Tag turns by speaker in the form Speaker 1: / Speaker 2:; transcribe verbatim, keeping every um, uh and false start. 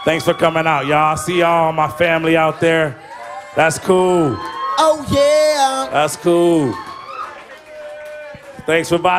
Speaker 1: Thanks for coming out, y'all. I see y'all, my family out there. That's cool.
Speaker 2: Oh, yeah.
Speaker 1: That's cool. Thanks for buying.